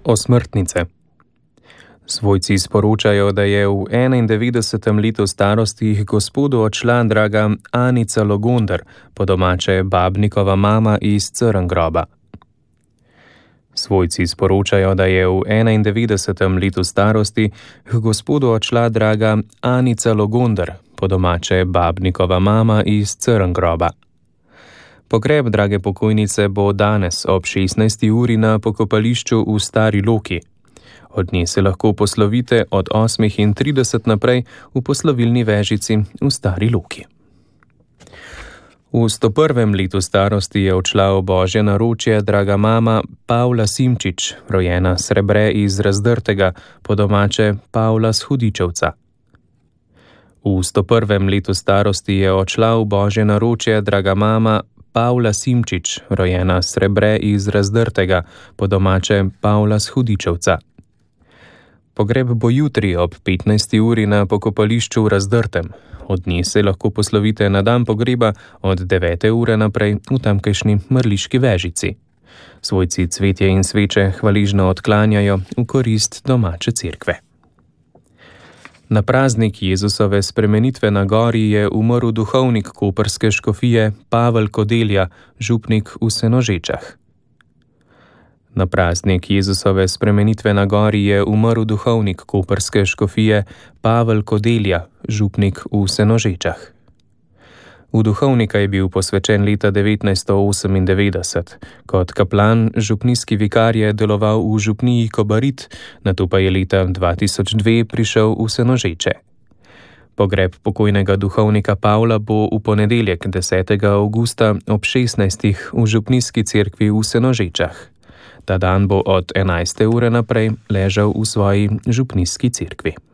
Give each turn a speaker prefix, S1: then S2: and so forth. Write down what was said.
S1: Osmrtnice. Svojci sporočajo, da je v 91. letu starosti gospodu odšla draga Anica Logonder, po domače Babnikova mama iz Crngroba. Svojci sporočajo, da je v 91. letu starosti gospodu odšla draga Anica Logonder, po domače Babnikova mama iz Crngroba. Pogreb drage pokojnice bo danes ob 16. uri na pokopališču v Stari Loki. Od nje se lahko poslovite od 8:30 naprej v poslovilni vežici v Stari Loki. V 101. letu starosti je odšla v božje naročje draga mama Pavla Simčič, rojena Srebre iz Razdrtega, po domače Pavla z Hudičevca. V 101. letu starosti je odšla v božje naročje draga mama Pavla Simčič, rojena Srebre iz Razdrtega, po domače Pavla z Hudičevca. Pogreb bo jutri ob 15. uri na pokopališču v Razdrtem. Od nje se lahko poslovite na dan pogreba od 9. ure naprej v tamkajšnji Mrliški vežici. Svojci cvetje in sveče hvaležno odklanjajo v korist domače cerkve. Na praznik Jezusove spremenitve na gori je umrl duhovnik koprske škofije Pavel Kodelja, župnik v Senožečah. Na praznik Jezusove spremenitve na gori je umrl duhovnik koprske škofije Pavel Kodelja, župnik v Senožečah. V duhovnika je bil posvečen leta 1998. Kot kaplan župnijski vikar je deloval v župniji Kobarid, nato pa je leta 2002 prišel v Senožeče. Pogreb pokojnega duhovnika Pavla bo v ponedeljek 10. avgusta ob 16. v župnijski cerkvi v Senožečah. Ta dan bo od 11. ure naprej ležal v svoji župnijski cerkvi.